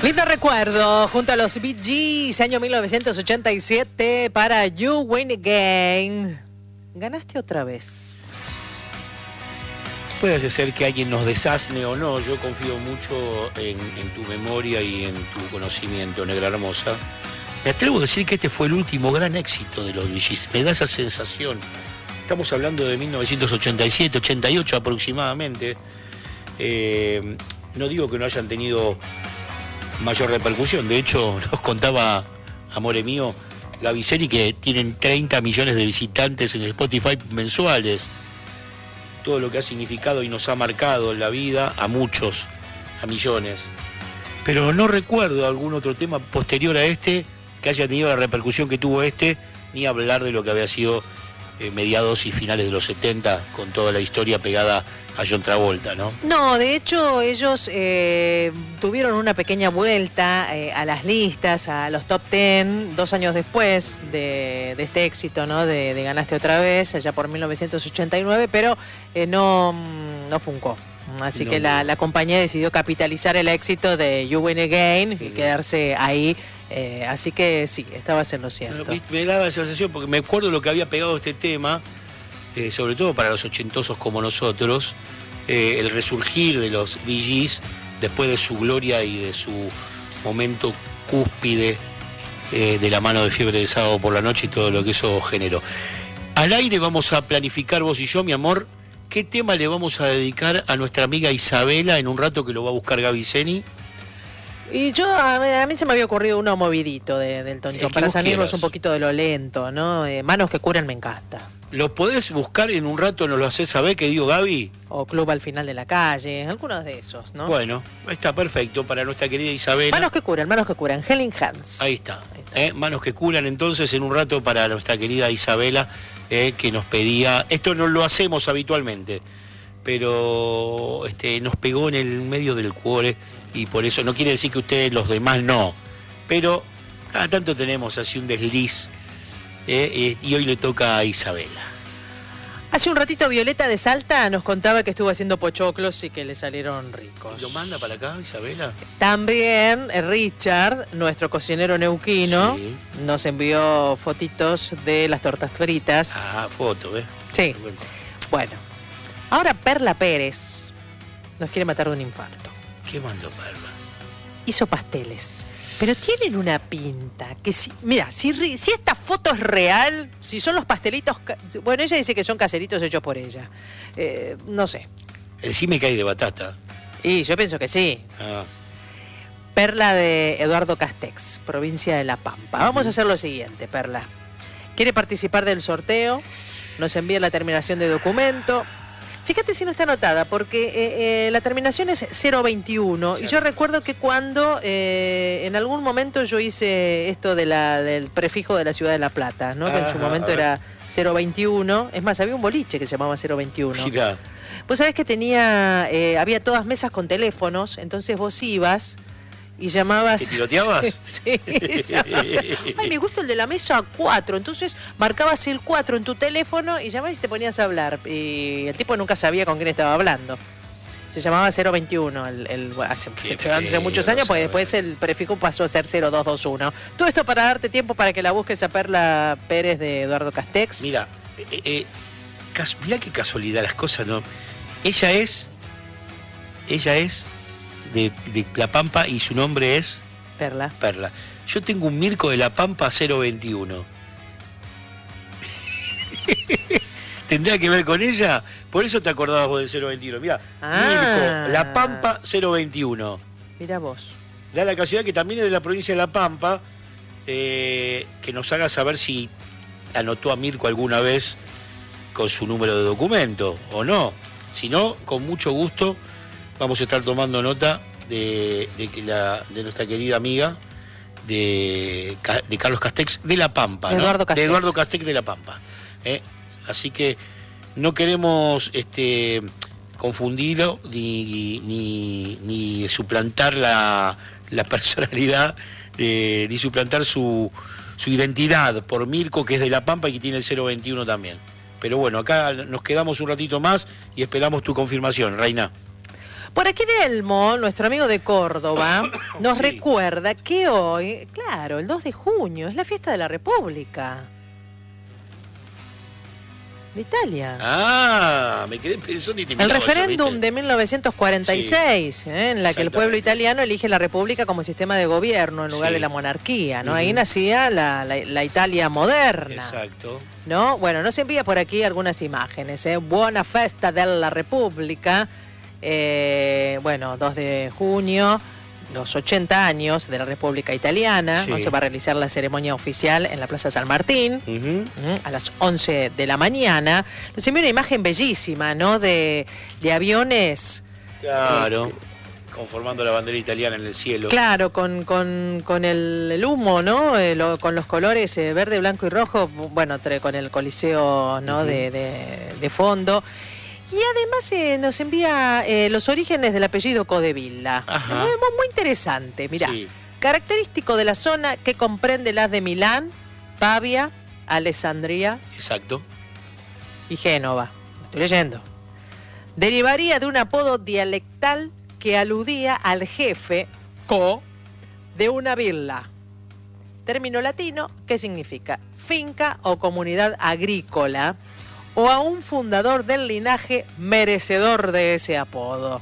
Lindo recuerdo, junto a los Bee Gees, año 1987, para You Win Again. Ganaste otra vez. Puede ser que alguien nos desasne o no, yo confío mucho en tu memoria y en tu conocimiento, negra hermosa. Me atrevo a decir que este fue el último gran éxito de los Bee Gees, me da esa sensación. Estamos hablando de 1987, 88 aproximadamente. No digo que no hayan tenido mayor repercusión, de hecho nos contaba, amore mío, Gaby Ceni, que tienen 30 millones de visitantes en Spotify mensuales. Todo lo que ha significado y nos ha marcado en la vida a muchos, a millones. Pero no recuerdo algún otro tema posterior a este que haya tenido la repercusión que tuvo este, ni hablar de lo que había sido mediados y finales de los 70, con toda la historia pegada a John Travolta, ¿no? No, de hecho ellos tuvieron una pequeña vuelta a las listas, a los top 10, 2 años después de este éxito, ¿no? De Ganaste otra vez, allá por 1989, pero no funcó. Así que la compañía decidió capitalizar el éxito de You Win Again y quedarse ahí. Así que sí, estabas en lo cierto. Me daba esa sensación porque me acuerdo lo que había pegado este tema, sobre todo para los ochentosos como nosotros, el resurgir de los Bee Gees después de su gloria y de su momento cúspide, de la mano de Fiebre de Sábado por la Noche y todo lo que eso generó. Al aire vamos a planificar vos y yo, mi amor, qué tema le vamos a dedicar a nuestra amiga Isabela en un rato, que lo va a buscar Gaby Ceni. Y a mí se me había ocurrido uno movidito del Elton John, para salirnos un poquito de lo lento, ¿no? Manos que curan me encanta. ¿Lo podés buscar en un rato, nos lo hacés saber, que digo, Gaby? O Club al final de la calle, algunos de esos, ¿no? Bueno, está perfecto para nuestra querida Isabela. Manos que curan, Helling Hands. Ahí está. Manos que curan, entonces, en un rato para nuestra querida Isabela, que nos pedía, esto no lo hacemos habitualmente, pero nos pegó en el medio del cuore, y por eso no quiere decir que ustedes los demás no, pero cada tanto tenemos así un desliz, y hoy le toca a Isabela. Hace un ratito Violeta de Salta nos contaba que estuvo haciendo pochoclos y que le salieron ricos. ¿Lo manda para acá, Isabela? También Richard, nuestro cocinero neuquino, sí, nos envió fotitos de las tortas fritas. Ah, foto, ¿ves? Sí. Bueno, ahora Perla Pérez nos quiere matar de un infarto. ¿Qué mandó Perla? Hizo pasteles, pero tienen una pinta que mira, si esta foto es real, si son los pastelitos, bueno, ella dice que son caseritos hechos por ella, no sé. Decime que hay de batata. Y yo pienso que sí. Ah. Perla de Eduardo Castex, provincia de La Pampa. Vamos a hacer lo siguiente, Perla. ¿Quiere participar del sorteo? Nos envía la terminación de documento. Fíjate si no está anotada, porque la terminación es 021. Sí. Y yo recuerdo que cuando en algún momento yo hice esto del prefijo de la ciudad de La Plata, ¿no? Que en su momento era 021. Es más, había un boliche que se llamaba 021. Mirá. Vos sabés que había todas mesas con teléfonos, entonces vos ibas y llamabas... ¿Te tiroteabas? Sí. Ay, me gusta el de la mesa 4. Entonces marcabas el 4 en tu teléfono y llamabas y te ponías a hablar. Y el tipo nunca sabía con quién estaba hablando. Se llamaba 021 hace muchos años, porque después el prefijo pasó a ser 0221. Todo esto para darte tiempo para que la busques a Perla Pérez de Eduardo Castex. Mira, mirá qué casualidad las cosas, ¿no? Ella es de La Pampa y su nombre es Perla. Yo tengo un Mirko de La Pampa 021. ¿Tendría que ver con ella? Por eso te acordabas vos del 021. Mirá, Mirko, La Pampa 021. Mirá vos. Da la casualidad que también es de la provincia de La Pampa, que nos haga saber si anotó a Mirko alguna vez con su número de documento o no. Si no, con mucho gusto vamos a estar tomando nota de nuestra querida amiga de Carlos Castex de La Pampa, ¿no? De Eduardo Castex de La Pampa. Así que no queremos confundirlo ni suplantar la personalidad, ni suplantar su identidad por Mirko, que es de La Pampa y que tiene el 021 también. Pero bueno, acá nos quedamos un ratito más y esperamos tu confirmación, Reina. Por aquí Delmo, nuestro amigo de Córdoba, nos Sí. recuerda que hoy, claro, el 2 de junio, es la fiesta de la República de Italia. Ah, me quedé pensando y te El miraba yo, referéndum ¿viste? de 1946, en la que el pueblo italiano elige la república como sistema de gobierno en lugar Sí. de la monarquía, ¿no? Ujú. Ahí nacía la Italia moderna, Exacto. ¿no? Bueno, nos envía por aquí algunas imágenes, ¿eh? Buena festa della Repubblica, bueno, 2 de junio, los 80 años de la República Italiana, ¿no? Sí. Se va a realizar la ceremonia oficial en la Plaza San Martín. Ujú. A las 11 de la mañana. Nos envió una imagen bellísima, ¿no? De aviones, Claro. Conformando la bandera italiana en el cielo. claro, con el humo, ¿no? Con los colores verde, blanco y rojo, bueno, con el Coliseo, ¿no? Ujú. de fondo. Y además nos envía los orígenes del apellido Codevilla. Ajá. Muy interesante, mirá. Sí. Característico de la zona que comprende las de Milán, Pavia, Alessandria Exacto. y Génova. Estoy leyendo. Derivaría de un apodo dialectal que aludía al jefe, de una villa. Término latino que significa finca o comunidad agrícola, o a un fundador del linaje merecedor de ese apodo.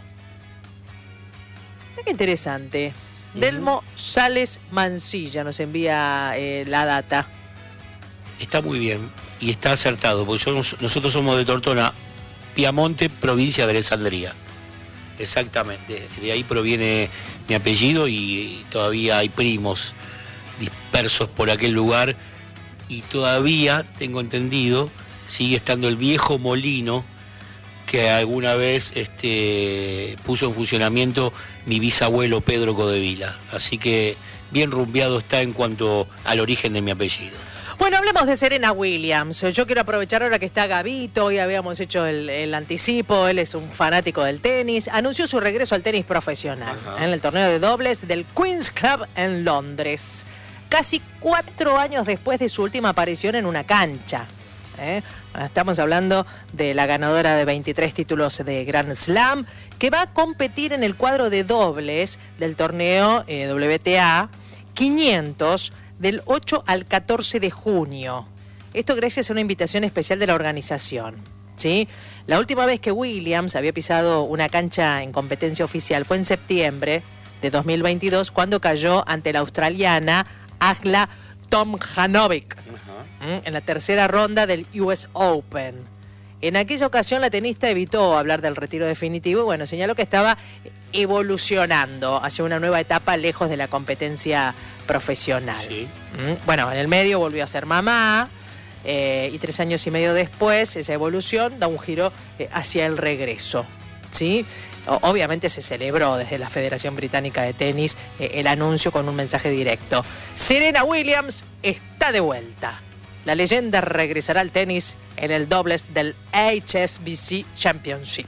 Qué interesante. Ujú. Delmo Sales Mansilla nos envía la data. Está muy bien y está acertado, porque nosotros somos de Tortona, Piamonte, provincia de Alessandria. Exactamente, de ahí proviene mi apellido y todavía hay primos dispersos por aquel lugar y todavía, tengo entendido, sigue estando el viejo molino que alguna vez puso en funcionamiento mi bisabuelo Pedro Codevilla. Así que bien rumbeado está en cuanto al origen de mi apellido. Bueno, hablemos de Serena Williams. Yo quiero aprovechar ahora que está Gabito, hoy habíamos hecho el anticipo, él es un fanático del tenis, anunció su regreso al tenis profesional Ajá. en el torneo de dobles del Queen's Club en Londres, casi 4 años después de su última aparición en una cancha. Estamos hablando de la ganadora de 23 títulos de Grand Slam, que va a competir en el cuadro de dobles del torneo WTA 500 del 8 al 14 de junio. Esto gracias a una invitación especial de la organización, ¿sí? La última vez que Williams había pisado una cancha en competencia oficial fue en septiembre de 2022, cuando cayó ante la australiana Ajla Tomljanovic en la tercera ronda del US Open. En aquella ocasión la tenista evitó hablar del retiro definitivo y bueno, señaló que estaba evolucionando hacia una nueva etapa lejos de la competencia profesional. Sí. Bueno, en el medio volvió a ser mamá y 3 años y medio después esa evolución da un giro hacia el regreso, ¿sí? Obviamente se celebró desde la Federación Británica de Tenis el anuncio con un mensaje directo. Serena Williams está de vuelta. La leyenda regresará al tenis en el dobles del HSBC Championship.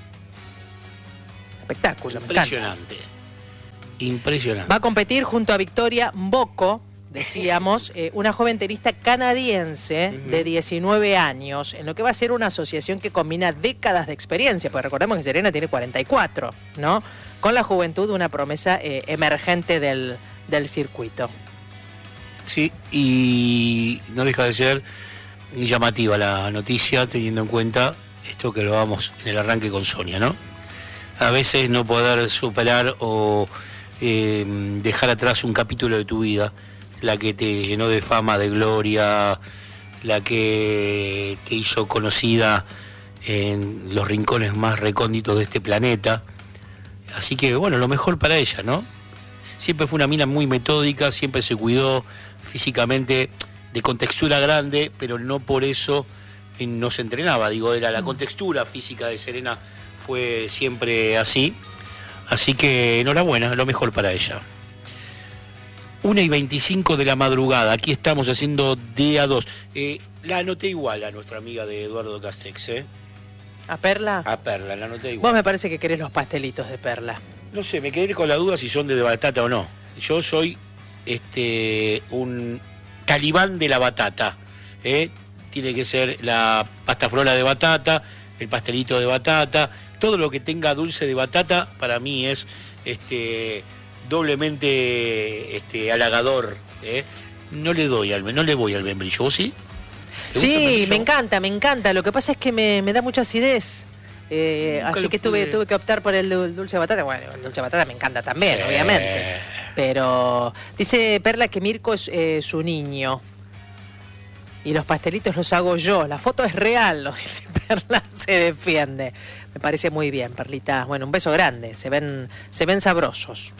Espectáculo, me encanta. Impresionante. Impresionante. Va a competir junto a Victoria Mboko, decíamos, una joven tenista canadiense de 19 años, en lo que va a ser una asociación que combina décadas de experiencia, porque recordemos que Serena tiene 44, ¿no? Con la juventud de una promesa emergente del circuito. Sí, y no deja de ser llamativa la noticia, teniendo en cuenta esto que lo vamos en el arranque con Sonia, ¿no? A veces no poder superar o dejar atrás un capítulo de tu vida, la que te llenó de fama, de gloria, la que te hizo conocida en los rincones más recónditos de este planeta. Así que, bueno, lo mejor para ella, ¿no? Siempre fue una mina muy metódica, siempre se cuidó físicamente, de contextura grande, pero no por eso no se entrenaba. Digo, era la contextura física de Serena fue siempre así. Así que enhorabuena, lo mejor para ella. 1:25 de la madrugada, aquí estamos haciendo día 2. La anoté igual a nuestra amiga de Eduardo Castex, ¿eh? ¿A Perla? A Perla, la anoté Vos igual. me parece que querés los pastelitos de Perla. No sé, me quedé con la duda si son de batata o no. Yo soy un talibán de la batata. Tiene que ser la pasta frola de batata, el pastelito de batata, todo lo que tenga dulce de batata para mí es doblemente halagador. No le voy al membrillo, ¿vos sí? Sí, me encanta. Lo que pasa es que me da mucha acidez. Así que tuve que optar por el dulce de batata. Bueno, el dulce de batata me encanta también, sí, obviamente. Pero dice Perla que Mirko es su niño. Y los pastelitos los hago yo. La foto es real, lo dice Perla, se defiende. Me parece muy bien, Perlita. Bueno, un beso grande. Se ven sabrosos.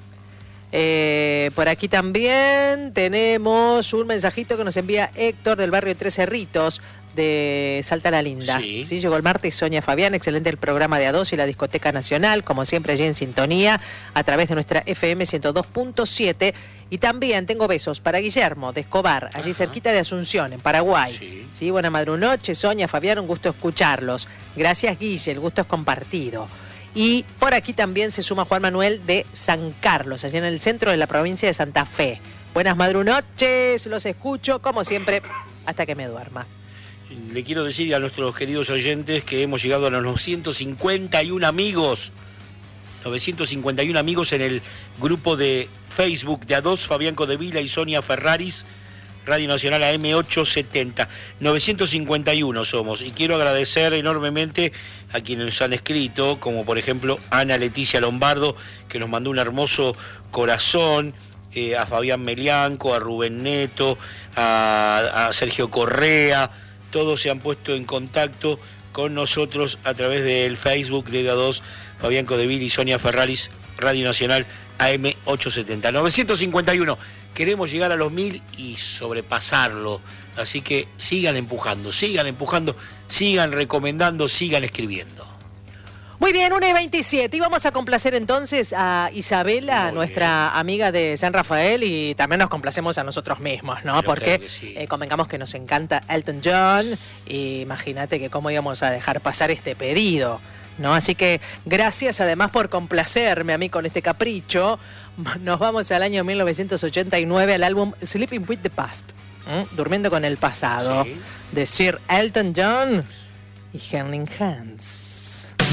Por aquí también tenemos un mensajito que nos envía Héctor del barrio Tres Cerritos de Salta la Linda. Sí, llegó el martes Sonia Fabián, excelente el programa de A2 y la Discoteca Nacional, como siempre allí en sintonía, a través de nuestra FM 102.7. Y también tengo besos para Guillermo de Escobar, allí cerquita de Asunción, en Paraguay. Sí, buena madrunoche, Sonia, Fabián, un gusto escucharlos. Gracias, Guille, el gusto es compartido. Y por aquí también se suma Juan Manuel de San Carlos, allí en el centro de la provincia de Santa Fe. Buenas madrunoches, los escucho, como siempre, hasta que me duerma. Le quiero decir a nuestros queridos oyentes que hemos llegado a los 951 amigos. 951 amigos en el grupo de Facebook de A2, Fabián Codevila y Sonia Ferraris, Radio Nacional AM870. 951 somos, y quiero agradecer enormemente a quienes nos han escrito, como por ejemplo Ana Leticia Lombardo, que nos mandó un hermoso corazón, a Fabián Melianco, a Rubén Neto, a Sergio Correa. Todos se han puesto en contacto con nosotros a través del Facebook de A2, Fabián Codevila y Sonia Ferraris, Radio Nacional AM870. 951. Queremos llegar a los 1000 y sobrepasarlo. Así que sigan empujando, sigan recomendando, sigan escribiendo. Muy bien, 1:27. Y vamos a complacer entonces a Isabela, nuestra amiga de San Rafael, y también nos complacemos a nosotros mismos, ¿no? Pero porque claro sí. Convengamos que nos encanta Elton John, y imagínate que cómo íbamos a dejar pasar este pedido, ¿no? Así que gracias además por complacerme a mí con este capricho. Nos vamos al año 1989 al álbum Sleeping with the Past, Durmiendo con el pasado, de Sir Elton John y Helling Hands.